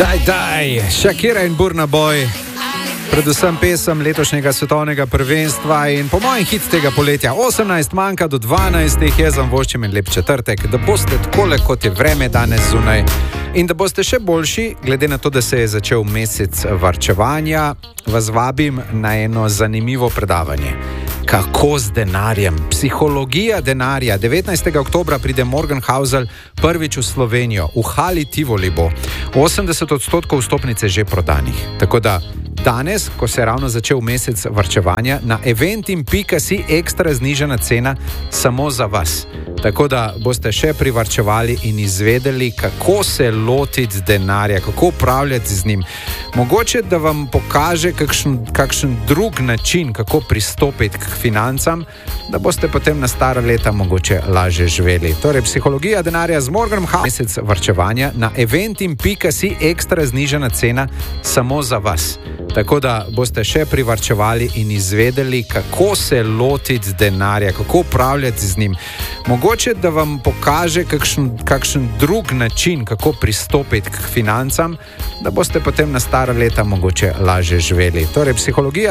Daj, Shakira in Burna Boy, predvsem pesem letošnjega svetovnega prvenstva in po mojem hit tega poletja. 18 manjka do 12, jaz vam voščim en lep četrtek, da boste takole, kot je vreme danes zunaj in da boste še boljši, glede na to, da se je začel mesec varčevanja, vas vabim na eno zanimivo predavanje. Kako z denarjem? Psihologija denarja. 19. oktobra pride Morgan Housel prvič v Slovenijo. V Hali Tivoli bo. 80% vstopnice že prodanih. Tako da danes, ko se je ravno začel mesec varčevanja, na eventim.si ekstra znižana cena samo za vas. Tako da boste še privarčevali in izvedeli, kako se lotiti denarja, kako upravljati z njim. Mogoče, da vam pokaže kakšen drug način, kako pristopiti k financam, da boste potem na stara leta mogoče lažje živeli. Torej, psihologija denarja z Morganom Houselom. Mesec varčevanja na eventim.si ekstra znižana cena samo za vas. Tako da boste še privarčevali in izvedeli, kako se lotiti denarja, kako upravljati z njim. Mogoče, da vam pokaže kakšen drug način, kako pristopiti k financam, da boste potem na stara leta mogoče lažje živeli. Torej, psihologija